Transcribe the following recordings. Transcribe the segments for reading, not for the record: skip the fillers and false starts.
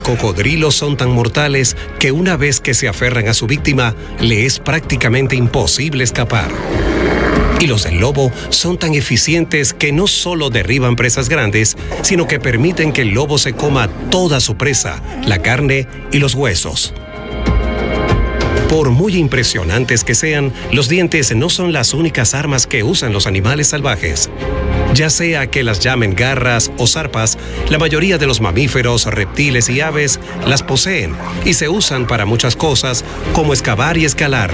Cocodrilos son tan mortales que una vez que se aferran a su víctima, le es prácticamente imposible escapar. Y los del lobo son tan eficientes que no solo derriban presas grandes, sino que permiten que el lobo se coma toda su presa, la carne y los huesos. Por muy impresionantes que sean, los dientes no son las únicas armas que usan los animales salvajes. Ya sea que las llamen garras o zarpas, la mayoría de los mamíferos, reptiles y aves las poseen y se usan para muchas cosas como excavar y escalar.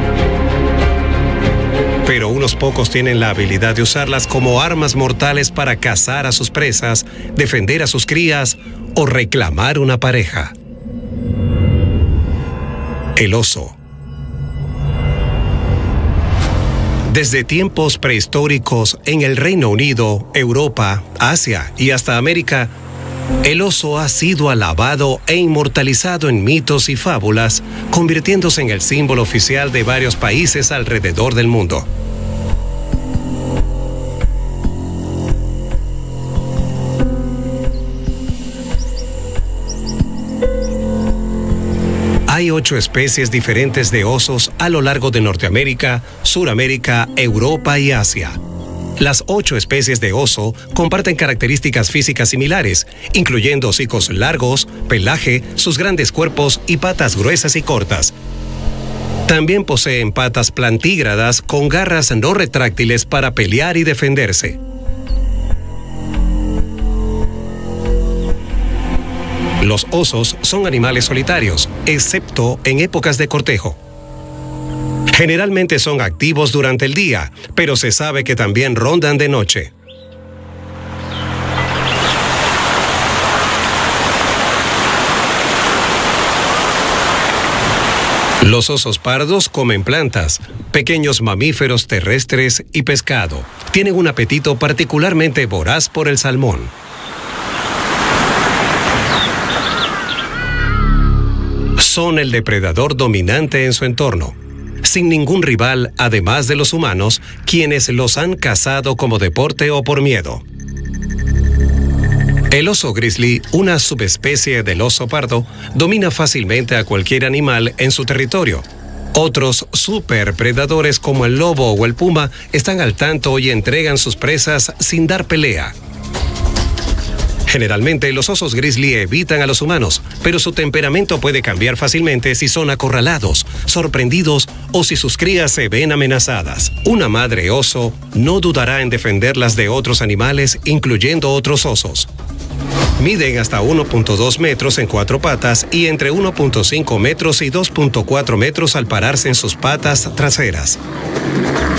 Pero unos pocos tienen la habilidad de usarlas como armas mortales para cazar a sus presas, defender a sus crías o reclamar una pareja. El oso. Desde tiempos prehistóricos en el Reino Unido, Europa, Asia y hasta América, el oso ha sido alabado e inmortalizado en mitos y fábulas, convirtiéndose en el símbolo oficial de varios países alrededor del mundo. Hay 8 especies diferentes de osos a lo largo de Norteamérica, Suramérica, Europa y Asia. Las 8 especies de oso comparten características físicas similares, incluyendo hocicos largos, pelaje, sus grandes cuerpos y patas gruesas y cortas. También poseen patas plantígradas con garras no retráctiles para pelear y defenderse. Los osos son animales solitarios, excepto en épocas de cortejo. Generalmente son activos durante el día, pero se sabe que también rondan de noche. Los osos pardos comen plantas, pequeños mamíferos terrestres y pescado. Tienen un apetito particularmente voraz por el salmón. Son el depredador dominante en su entorno, sin ningún rival además de los humanos, quienes los han cazado como deporte o por miedo. El oso grizzly, una subespecie del oso pardo, domina fácilmente a cualquier animal en su territorio. Otros superpredadores como el lobo o el puma están al tanto y entregan sus presas sin dar pelea. Generalmente, los osos grizzly evitan a los humanos, pero su temperamento puede cambiar fácilmente si son acorralados, sorprendidos o si sus crías se ven amenazadas. Una madre oso no dudará en defenderlas de otros animales, incluyendo otros osos. Miden hasta 1.2 metros en 4 patas y entre 1.5 metros y 2.4 metros al pararse en sus patas traseras.